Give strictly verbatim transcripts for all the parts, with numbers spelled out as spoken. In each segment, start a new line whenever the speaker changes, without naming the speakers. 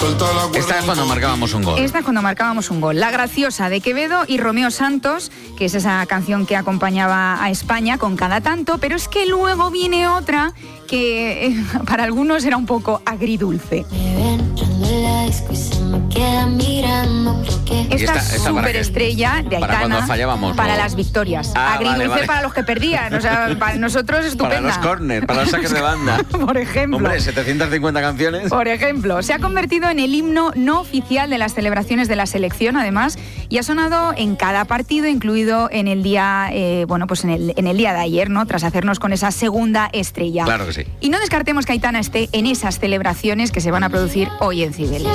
Esta es cuando marcábamos un gol.
Esta es cuando marcábamos un gol. La Graciosa de Quevedo y Romeo Santos, que es esa canción que acompañaba a España con cada tanto, pero es que luego viene otra que eh, para algunos era un poco agridulce. Esta, esta superestrella de Aitana para, para las victorias. Ah, agridulce vale, vale. Para los que perdían. O sea, para nosotros estupenda.
Para los córners, para los saques de banda.
Por ejemplo.
Hombre, setecientas cincuenta canciones.
Por ejemplo, se ha convertido en el himno no oficial de las celebraciones de la selección, además, y ha sonado en cada partido, incluido en el día, eh, bueno, pues en el, en el día de ayer, ¿no? Tras hacernos con esa segunda estrella.
Claro que sí.
Y no descartemos que Aitana esté en esas celebraciones que se van a producir hoy en Cibeles.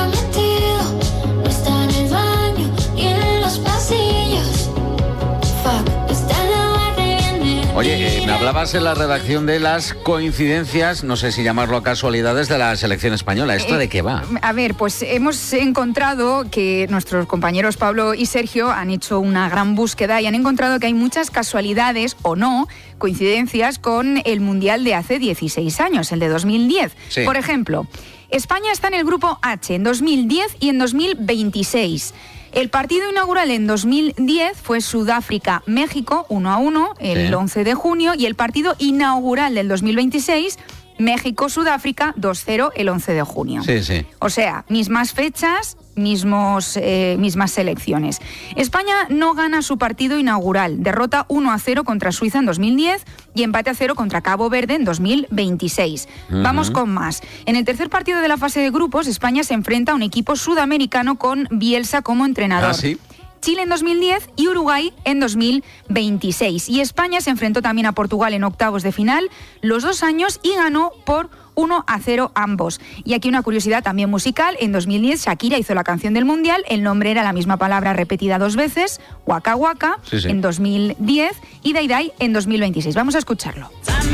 Oye, eh, me hablabas en la redacción de las coincidencias, no sé si llamarlo casualidades, de la selección española. ¿Esto eh, de qué va?
A ver, pues hemos encontrado que nuestros compañeros Pablo y Sergio han hecho una gran búsqueda y han encontrado que hay muchas casualidades, o no, coincidencias con el Mundial de hace dieciséis años, el de dos mil diez. Sí. Por ejemplo, España está en el grupo H en dos mil diez y en dos mil veintiséis. El partido inaugural en dos mil diez fue Sudáfrica-México uno a uno el sí. once de junio y el partido inaugural del dos mil veintiséis, México-Sudáfrica dos cero el once de junio.
Sí, sí.
O sea, mismas fechas, mismos, eh, mismas selecciones. España no gana su partido inaugural, derrota uno a cero contra Suiza en dos mil diez y empate a cero contra Cabo Verde en dos mil veintiséis. Uh-huh. Vamos con más. En el tercer partido de la fase de grupos, España se enfrenta a un equipo sudamericano con Bielsa como entrenador.
¿Ah, sí?
Chile en dos mil diez y Uruguay en dos mil veintiséis. Y España se enfrentó también a Portugal en octavos de final los dos años y ganó por uno a cero ambos. Y aquí una curiosidad también musical. En dos mil diez Shakira hizo la canción del Mundial. El nombre era la misma palabra repetida dos veces, Waka Waka, sí, sí. en dos mil diez y Dai Dai en dos mil veintiséis. Vamos a escucharlo.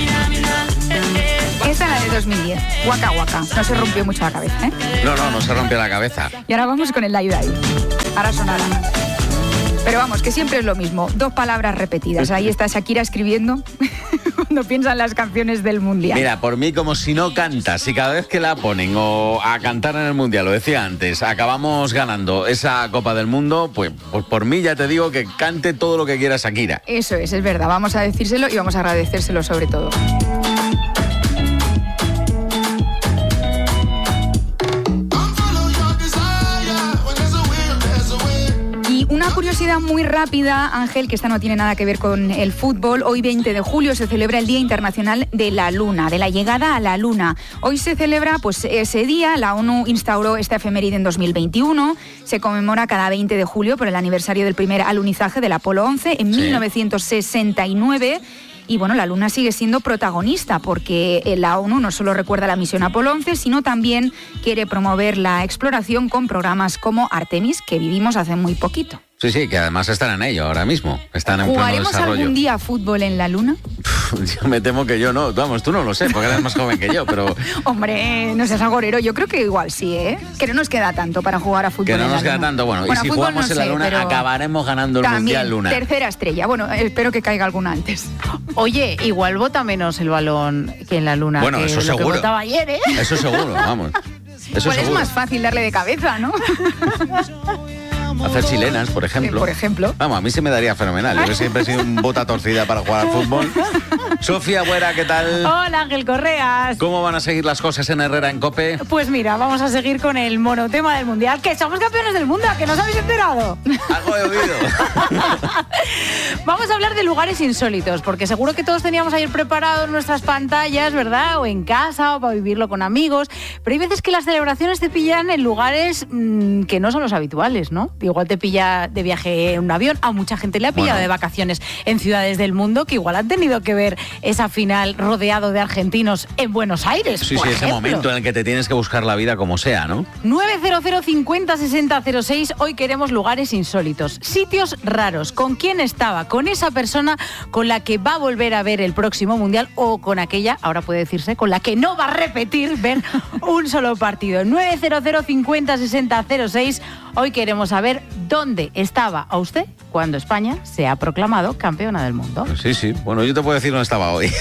Esta es la de dos mil diez, Waka Waka. No se rompió mucho la cabeza, ¿eh?
No, no, no se rompió la cabeza.
Y ahora vamos con el Dai Dai. Ahora sonará. Pero vamos, que siempre es lo mismo, dos palabras repetidas. Ahí está Shakira escribiendo cuando piensa en las canciones del Mundial.
Mira, por mí como si no cantas, si cada vez que la ponen o a cantar en el Mundial, lo decía antes, acabamos ganando esa Copa del Mundo, pues, pues por mí ya te digo que cante todo lo que quiera Shakira.
Eso es, es verdad, vamos a decírselo y vamos a agradecérselo sobre todo. Una curiosidad muy rápida, Ángel, que esta no tiene nada que ver con el fútbol. Hoy, veinte de julio, se celebra el Día Internacional de la Luna, de la llegada a la Luna. Hoy se celebra pues ese día. La ONU instauró esta efeméride en dos mil veintiuno. Se conmemora cada veinte de julio por el aniversario del primer alunizaje del Apolo once en sí. mil novecientos sesenta y nueve. Y bueno, la Luna sigue siendo protagonista porque la ONU no solo recuerda la misión Apolo once, sino también quiere promover la exploración con programas como Artemis, que vivimos hace muy poquito.
Sí, sí, que además están en ello ahora mismo. Están en pleno desarrollo.
¿Jugaremos algún día fútbol en la Luna?
Yo me temo que yo no. Vamos, tú no lo sé, porque eres más joven que yo, pero...
Hombre, no seas agorero. Yo creo que igual sí, ¿eh? Que no nos queda tanto para jugar a fútbol
Que no
en
nos
la
queda
Luna.
tanto. Bueno, bueno, y si jugamos no en la
sé,
Luna, acabaremos ganando el
también,
Mundial Luna.
Tercera estrella. Bueno, espero que caiga alguna antes.
Oye, igual vota menos el balón que en la Luna.
Bueno,
que
eso
lo
seguro.
Que votaba ayer, ¿eh?
Eso seguro, vamos. Eso
igual
seguro.
Es más fácil darle de cabeza, ¿no?
Hacer chilenas, por ejemplo.
Por ejemplo.
Vamos, a mí se me daría fenomenal. Yo que siempre he sido un bota torcida para jugar al fútbol. Sofía Buera, ¿qué tal?
Hola, Ángel Correas.
¿Cómo van a seguir las cosas en Herrera en COPE?
Pues mira, vamos a seguir con el monotema del Mundial, que somos campeones del mundo, ¿que no os habéis enterado?
Algo he oído.
Vamos a hablar de lugares insólitos, porque seguro que todos teníamos ayer preparados nuestras pantallas, ¿verdad? O en casa, o para vivirlo con amigos. Pero hay veces que las celebraciones te pillan en lugares mmm, que no son los habituales, ¿no? Igual te pilla de viaje en un avión, a mucha gente le ha pillado bueno. de vacaciones en ciudades del mundo que igual han tenido que ver esa final rodeado de argentinos en Buenos Aires.
Sí,
por
sí,
ejemplo.
Ese momento en el que te tienes que buscar la vida como sea, ¿no?
nueve cero cero cincuenta sesenta cero seis. Hoy queremos lugares insólitos, sitios raros. ¿Con quién estaba? Con esa persona con la que va a volver a ver el próximo Mundial o con aquella, ahora puede decirse, con la que no va a repetir ver un solo partido. nueve cero cero cincuenta sesenta cero seis. Hoy queremos saber ¿Dónde estaba a usted cuando España se ha proclamado campeona del mundo?
Pues sí, sí. Bueno, yo te puedo decir dónde estaba hoy.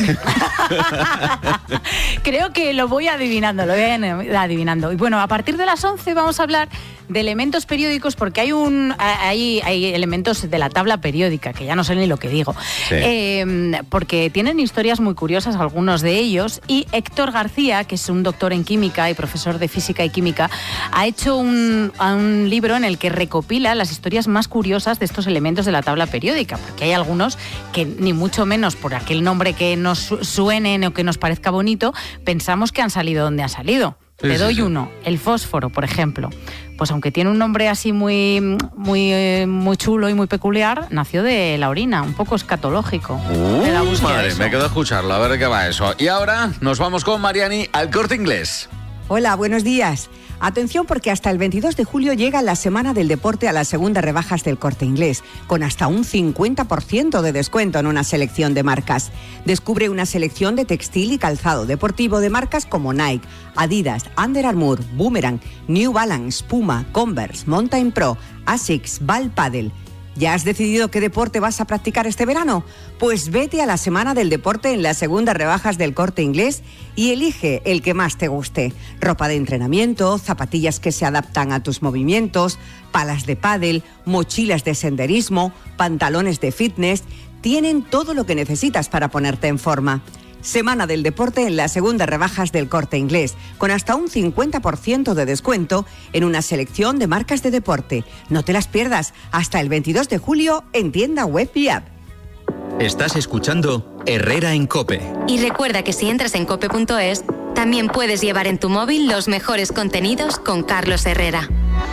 Creo que lo voy adivinando, lo voy adivinando. Y bueno, a partir de las once vamos a hablar de elementos periódicos, porque hay un hay, hay elementos de la tabla periódica, que ya no sé ni lo que digo, sí. eh, porque tienen historias muy curiosas algunos de ellos, y Héctor García, que es un doctor en química y profesor de física y química, ha hecho un, un libro en el que recopila las historias más curiosas de estos elementos de la tabla periódica, porque hay algunos que ni mucho menos por aquel nombre que nos suenen o que nos parezca bonito, pensamos que han salido donde han salido. Sí, Te doy sí, sí. uno, el fósforo, por ejemplo. Pues aunque tiene un nombre así muy, muy, muy chulo y muy peculiar, nació de la orina, un poco escatológico.
Uh, de la madre, me quedo a escucharlo, a ver de qué va eso. Y ahora nos vamos con Mariani al Corte Inglés.
Hola, buenos días. Atención, porque hasta el veintidós de julio llega la Semana del Deporte a las segundas rebajas del Corte Inglés, con hasta un cincuenta por ciento de descuento en una selección de marcas. Descubre una selección de textil y calzado deportivo de marcas como Nike, Adidas, Under Armour, Boomerang, New Balance, Puma, Converse, Mountain Pro, Asics, Ball Paddle. ¿Ya has decidido qué deporte vas a practicar este verano? Pues vete a la Semana del Deporte en las segundas rebajas del Corte Inglés y elige el que más te guste. Ropa de entrenamiento, zapatillas que se adaptan a tus movimientos, palas de pádel, mochilas de senderismo, pantalones de fitness. Tienen todo lo que necesitas para ponerte en forma. Semana del Deporte en las segundas rebajas del Corte Inglés, con hasta un cincuenta por ciento de descuento en una selección de marcas de deporte. No te las pierdas, hasta el veintidós de julio en tienda web y app.
Estás escuchando Herrera en COPE.
Y recuerda que si entras en cope punto es, también puedes llevar en tu móvil los mejores contenidos con Carlos Herrera.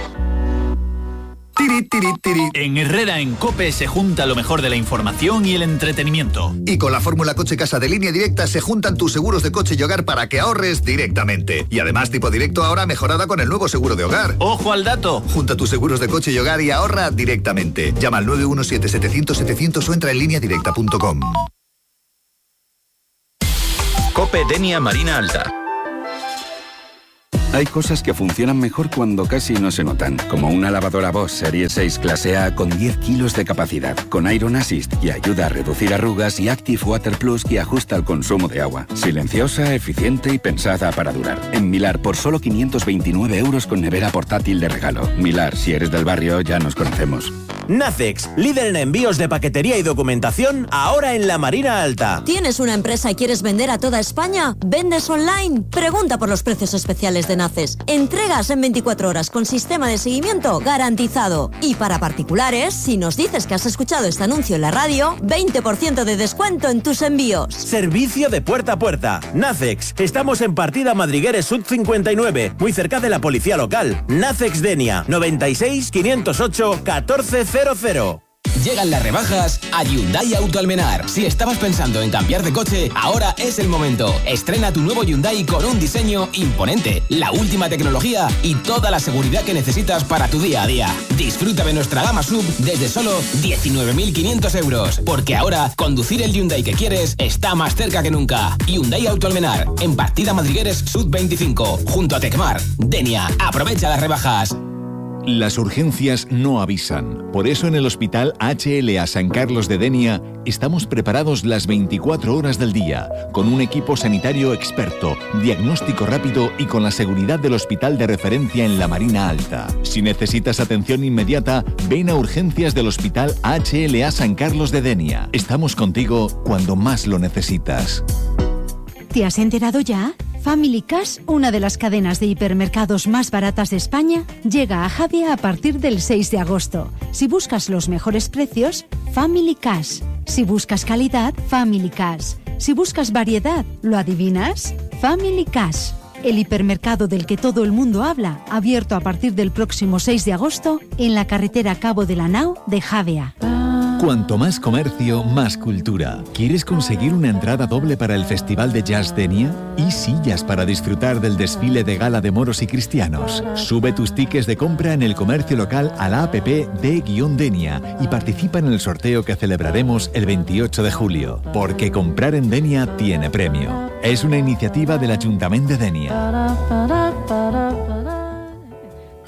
Tiri, tiri, tiri. En Herrera en COPE se junta lo mejor de la información y el entretenimiento.
Y con la fórmula Coche Casa de Línea Directa se juntan tus seguros de coche y hogar para que ahorres directamente. Y además tipo directo ahora mejorada con el nuevo seguro de hogar.
¡Ojo al dato!
Junta tus seguros de coche y hogar y ahorra directamente. Llama al nueve uno siete, setecientos, setecientos o entra en línea directa punto com.
COPE Denia Marina Alta.
Hay cosas que funcionan mejor cuando casi no se notan, como una lavadora Bosch Serie seis Clase A con diez kilos de capacidad, con Iron Assist que ayuda a reducir arrugas y Active Water Plus que ajusta el consumo de agua. Silenciosa, eficiente y pensada para durar. En Milar por solo quinientos veintinueve euros con nevera portátil de regalo. Milar, si eres del barrio, ya nos conocemos.
Nacex, líder en envíos de paquetería y documentación, ahora en la Marina Alta.
¿Tienes una empresa y quieres vender a toda España? ¿Vendes online? Pregunta por los precios especiales de Nacex. Entregas en veinticuatro horas con sistema de seguimiento garantizado. Y para particulares, si nos dices que has escuchado este anuncio en la radio, veinte por ciento de descuento en tus envíos.
Servicio de puerta a puerta. Nacex. Estamos en Partida Madrigueres Sud cincuenta y nueve, muy cerca de la policía local. Nacex Denia, noventa y seis, quinientos ocho, catorce cero cero.
Llegan las rebajas a Hyundai Auto Almenar. Si estabas pensando en cambiar de coche, ahora es el momento. Estrena tu nuevo Hyundai con un diseño imponente, la última tecnología y toda la seguridad que necesitas para tu día a día. Disfruta de nuestra gama sub desde solo diecinueve mil quinientos euros. Porque ahora, conducir el Hyundai que quieres está más cerca que nunca. Hyundai Auto Almenar, en Partida Madrigueres Sud veinticinco, junto a Tecmar. Denia, aprovecha las rebajas.
Las urgencias no avisan. Por eso en el Hospital H L A San Carlos de Denia estamos preparados las veinticuatro horas del día, con un equipo sanitario experto, diagnóstico rápido y con la seguridad del hospital de referencia en la Marina Alta. Si necesitas atención inmediata, ven a urgencias del Hospital H L A San Carlos de Denia. Estamos contigo cuando más lo necesitas.
¿Te has enterado ya? Family Cash, una de las cadenas de hipermercados más baratas de España, llega a Javia a partir del seis de agosto. Si buscas los mejores precios, Family Cash. Si buscas calidad, Family Cash. Si buscas variedad, ¿lo adivinas? Family Cash. El hipermercado del que todo el mundo habla, abierto a partir del próximo seis de agosto en la carretera Cabo de la Nao de Javea.
Cuanto más comercio, más cultura. ¿Quieres conseguir una entrada doble para el Festival de Jazz Denia? Y sillas para disfrutar del desfile de gala de moros y cristianos. Sube tus tickets de compra en el comercio local a la app de-Denia y participa en el sorteo que celebraremos el veintiocho de julio. Porque comprar en Denia tiene premio. Es una iniciativa del Ayuntamiento de Denia.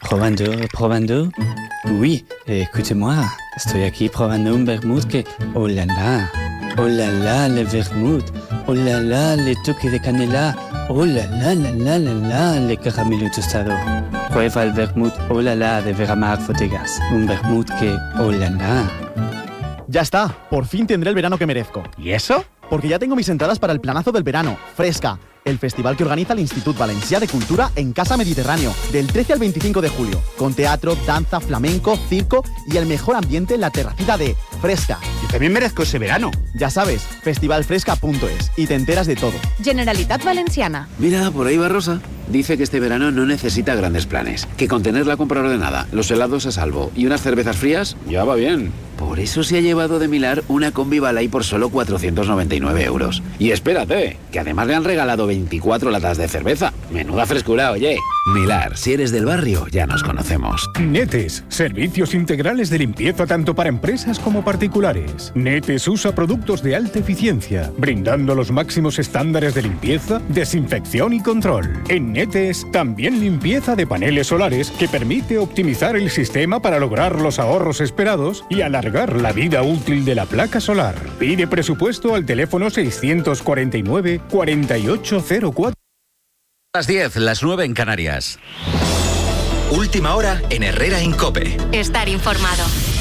Probando, probando. Oui, écoutez-moi. Estoy aquí probando un vermouth que... Oh la la. Oh la la, le vermouth. Oh la la, le toque de canela. Oh la la la la la la, le caramelo tostado. Prueba el vermouth Oh la la de Veramark Bodegas. Un vermouth que... Oh la la.
Ya está, por fin tendré el verano que merezco.
¿Y eso?
Porque ya tengo mis entradas para el planazo del verano, Fresca, el festival que organiza el Institut Valencià de Cultura en Casa Mediterráneo, del trece al veinticinco de julio, con teatro, danza, flamenco, circo y el mejor ambiente en la terracita de Fresca.
Yo también merezco ese verano.
Ya sabes, festivalfresca punto es y te enteras de todo.
Generalitat Valenciana.
Mira, por ahí va Rosa. Dice que este verano no necesita grandes planes, que con tener la compra ordenada, los helados a salvo y unas cervezas frías, ya va bien. Por eso se ha llevado de Milar una combi Balay por solo cuatrocientos noventa y nueve euros. Y espérate, que además le han regalado veinticuatro latas de cerveza. Menuda frescura, oye. Milar, si eres del barrio, ya nos conocemos.
Netes, servicios integrales de limpieza tanto para empresas como particulares. Netes usa productos de alta eficiencia, brindando los máximos estándares de limpieza, desinfección y control. En Netes, también limpieza de paneles solares que permite optimizar el sistema para lograr los ahorros esperados y alargar la vida útil de la placa solar. Pide presupuesto al teléfono seiscientos cuarenta y nueve, cuarenta y ocho cero cuatro.
Las diez, las nueve en Canarias.
Última hora en Herrera en COPE.
Estar informado.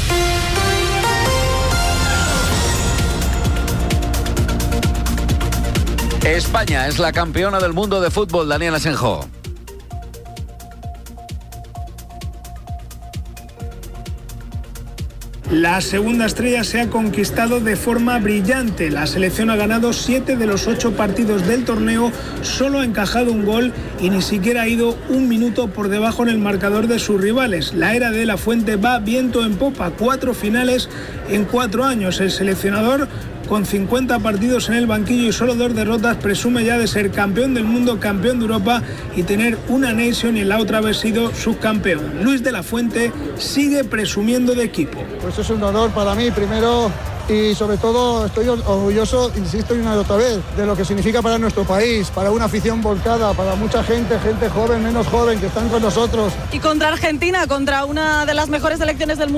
España es la campeona del mundo de fútbol, Daniel Asenjo.
La segunda estrella se ha conquistado de forma brillante. La selección ha ganado siete de los ocho partidos del torneo, solo ha encajado un gol y ni siquiera ha ido un minuto por debajo en el marcador de sus rivales. La era de La Fuente va viento en popa, cuatro finales en cuatro años. El seleccionador, con cincuenta partidos en el banquillo y solo dos derrotas, presume ya de ser campeón del mundo, campeón de Europa y tener una Nation y en la otra haber sido subcampeón. Luis de la Fuente sigue presumiendo de equipo.
Pues es un honor para mí, primero, y sobre todo estoy orgulloso, insisto y una y otra vez, de lo que significa para nuestro país, para una afición volcada, para mucha gente, gente joven, menos joven, que están con nosotros.
Y contra Argentina, contra una de las mejores selecciones del mundo.